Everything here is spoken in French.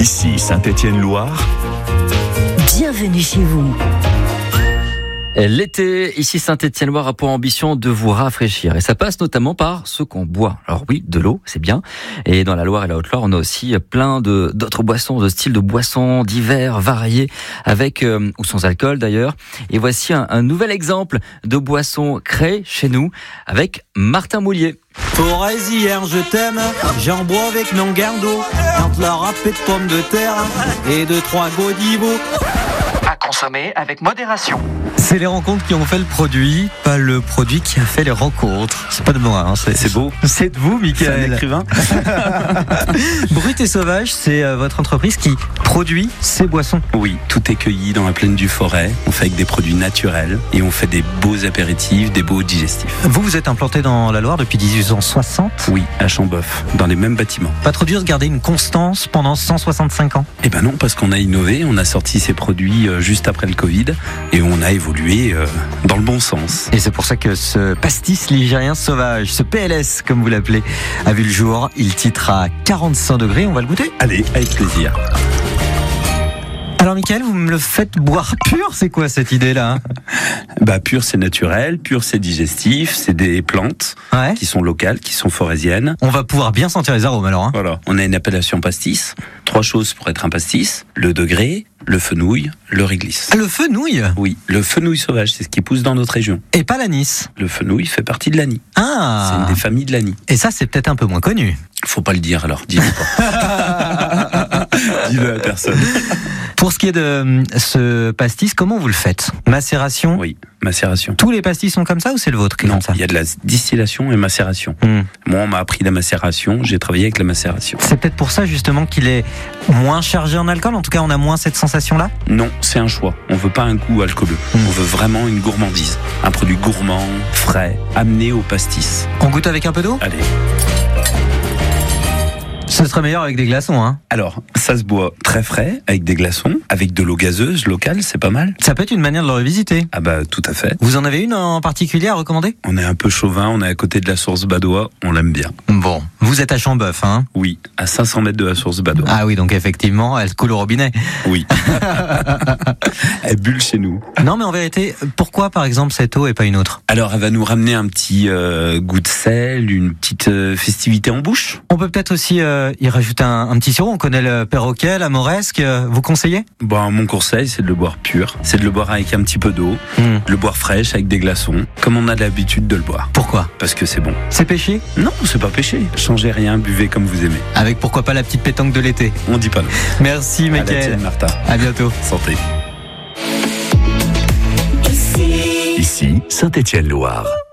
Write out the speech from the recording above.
Ici Saint-Étienne-Loire. Bienvenue chez vous. L'été, ici Saint-Étienne-Loire a pour ambition de vous rafraîchir. Et ça passe notamment par ce qu'on boit. Alors oui, de l'eau, c'est bien. Et dans la Loire et la Haute-Loire, on a aussi plein d'autres boissons, de styles de boissons divers, variés, avec ou sans alcool d'ailleurs. Et voici un nouvel exemple de boisson créée chez nous avec Martin Moulier. Forêt-hier, je t'aime, j'en bois avec mon gardo. Quand la râpée de pommes de terre et de 3 godivots. À consommer avec modération. C'est les rencontres qui ont fait le produit, pas le produit qui a fait les rencontres. C'est pas de moi, hein, c'est beau. C'est de vous, Mickaël. C'est un écrivain. Brut et Sauvage, c'est votre entreprise qui produit ces boissons. Oui, tout est cueilli dans la plaine du Forêt. On fait avec des produits naturels et on fait des beaux apéritifs, des beaux digestifs. Vous êtes implanté dans la Loire depuis 1860 ? Oui, à Chamboeuf, dans les mêmes bâtiments. Pas trop dur de garder une constance pendant 165 ans ? Eh ben non, parce qu'on a innové, on a sorti ces produits juste après le Covid et on a évolué dans le bon sens. Et c'est pour ça que ce pastis ligérien sauvage, ce PLS comme vous l'appelez, a vu le jour. Il titre à 45 degrés, on va le goûter ? Allez, avec plaisir. Alors Mickaël, vous me le faites boire pur, c'est quoi cette idée-là ? Pur c'est naturel, pur c'est digestif, c'est des plantes qui sont locales, qui sont forésiennes. On va pouvoir bien sentir les arômes alors. Voilà, on a une appellation pastis, 3 choses pour être un pastis, le degré, le fenouil, le réglisse. Le fenouil ? Oui, le fenouil sauvage, c'est ce qui pousse dans notre région. Et pas l'anis ? Le fenouil fait partie de l'anis. Ah ! C'est une des familles de l'anis. Et ça, c'est peut-être un peu moins connu. Faut pas le dire alors, dis-le pas. Dis-le à personne. Pour ce qui est de ce pastis, comment vous le faites ? Macération ? Oui, macération. Tous les pastis sont comme ça ou c'est le vôtre qui est Non, comme ça ? il y a de la distillation et macération. Moi, on m'a appris la macération, j'ai travaillé avec la macération. C'est peut-être pour ça justement qu'il est moins chargé en alcool, en tout cas on a moins cette sensation-là ? Non, c'est un choix. On veut pas un goût alcooleux. On veut vraiment une gourmandise. Un produit gourmand, frais, amené au pastis. On goûte avec un peu d'eau ? Allez. Ce serait meilleur avec des glaçons, hein ? Alors, ça se boit très frais, avec des glaçons, avec de l'eau gazeuse locale, c'est pas mal. Ça peut être une manière de le revisiter. Ah tout à fait. Vous en avez une en particulier à recommander ? On est un peu chauvin, on est à côté de la source Badois, on l'aime bien. Bon, vous êtes à Chamboeuf, hein ? Oui, à 500 mètres de la source Badois. Ah oui, donc effectivement, elle coule au robinet. Oui. Elle bulle chez nous. Non, mais en vérité, pourquoi par exemple cette eau et pas une autre ? Alors, elle va nous ramener un petit goût de sel, une petite festivité en bouche. On peut peut-être aussi y rajouter un petit sirop. On connaît le perroquet, la moresque. Vous conseillez ? Mon conseil, c'est de le boire pur. C'est de le boire avec un petit peu d'eau. Le boire fraîche avec des glaçons, comme on a l'habitude de le boire. Pourquoi ? Parce que c'est bon. C'est péché ? Non, c'est pas péché. Changez rien, buvez comme vous aimez. Avec pourquoi pas la petite pétanque de l'été. On dit pas non. Merci À la Mickaël. tienne, Martha. À bientôt. Santé. Ici Saint-Étienne-Loire.